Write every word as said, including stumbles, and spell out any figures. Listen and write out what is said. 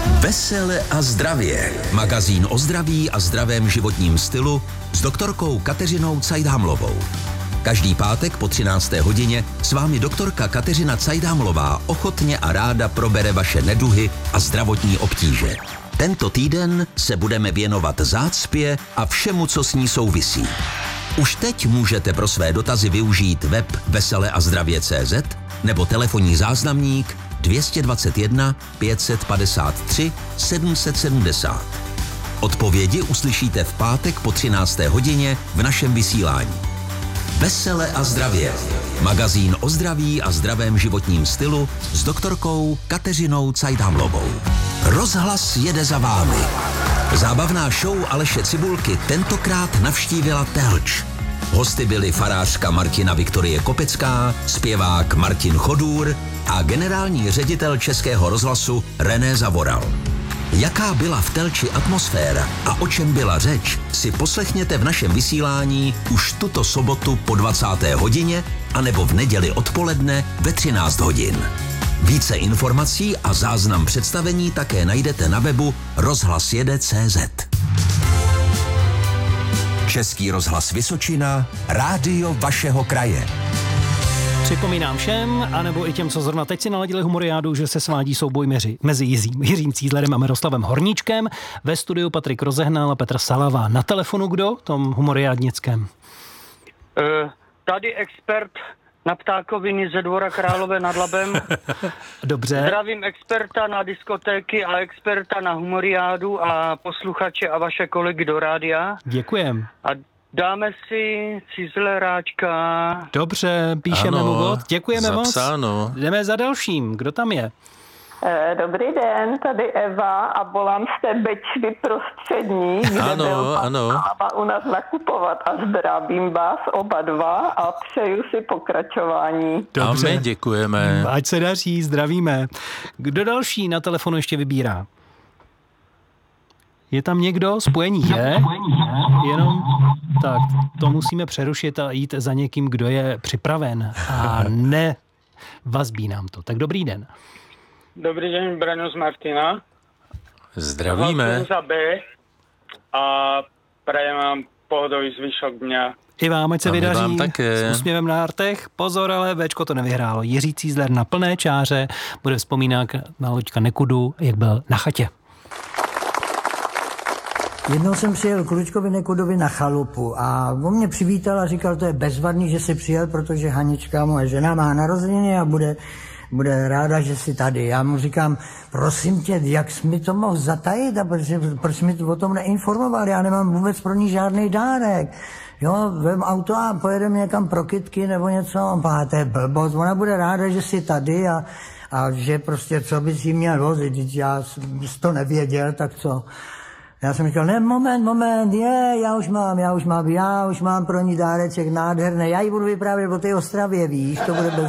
Vesele a zdravě. Magazín o zdraví a zdravém životním stylu s doktorkou Kateřinou Cajdhamlovou. Každý pátek po třinácté hodině s vámi doktorka Kateřina Cajdhamlová ochotně a ráda probere vaše neduhy a zdravotní obtíže. Tento týden se budeme věnovat zácpě a všemu, co s ní souvisí. Už teď můžete pro své dotazy využít web vesele a zdravě tečka cé zet nebo telefonní záznamník dvě stě dvacet jedna pět set padesát tři sedm set sedmdesát. Odpovědi uslyšíte v pátek po třinácté hodině v našem vysílání. Vesele a zdravě. Magazín o zdraví a zdravém životním stylu s doktorkou Kateřinou Cajdhamlovou. Rozhlas jede za vámi. Zábavná show Aleše Cibulky tentokrát navštívila Telč. Hosty byli farářka Martina Viktorie Kopecká, zpěvák Martin Chodůr a generální ředitel Českého rozhlasu René Zavoral. Jaká byla v Telči atmosféra a o čem byla řeč, si poslechněte v našem vysílání už tuto sobotu po dvacáté hodině anebo v neděli odpoledne ve třináct hodin. Více informací a záznam představení také najdete na webu rozhlas jede tečka cé zet. Český rozhlas Vysočina, rádio vašeho kraje. Připomínám všem, anebo i těm, co zrovna teď si naladili Humoriádu, že se svádí souboj mezi, mezi Jiřím, Jiřím Cízlerem a Miroslavem Horníčkem. Ve studiu Patrik Rozehnal a Petr Salavá. Na telefonu kdo? Tom humoriádnickém. Uh, tady expert na ptákoviny ze Dvora Králové nad Labem. Dobře. Zdravím experta na diskotéky a experta na Humoriádu a posluchače a vaše kolegy do rádia. Děkujem. A dáme si Cizleráčka. Dobře, píšeme ano, mu bod. Děkujeme zapsáno. moc. Jdeme za dalším. Kdo tam je? Dobrý den, tady Eva a volám z té Bečvy prostřední, kde ano, byl pan ano. Salava u nás nakupovat a zdravím vás oba dva a přeju si pokračování. Dobře. A my děkujeme. Ať se daří, zdravíme. Kdo další na telefonu ještě vybírá? Je tam někdo? Spojení je? Jenom tak, to musíme přerušit a jít za někým, kdo je připraven a ne vazbí nám to. Tak dobrý den. Dobrý den, Braňo z Martina. Zdravíme. Hlasujem za B a prajem vám pohodový zvyšok dňa. I vám, ať se A my vydaří vám také. s úsměvem na rtech. Pozor, ale Véčko to nevyhrálo. Jiří Cízler na plné čáře bude vzpomínat na Loďka Nekudu, jak byl na chatě. Jednou jsem přijel k Luďkovi Nekudovi na chalupu a on mě přivítal a říkal, to je bezvadný, že jsi přijel, protože Hanička, moje žena, má narozeniny a bude, bude ráda, že jsi tady. Já mu říkám, prosím tě, jak jsi mi to mohl zatajit a proč, proč mi o tom neinformoval, já nemám vůbec pro ní žádný dárek. Jo, vem auto a pojedeme někam pro kytky nebo něco, on pá, to je blbost, ona bude ráda, že jsi tady a, a že prostě, co bys jí měl vozit, když já jsem to nevěděl, tak co... Já jsem říkal, ne, moment, moment, je, já už mám, já už mám, já už mám pro ní dáreček nádherný, já jí budu vyprávět o té Ostravě, víš, to bude bez...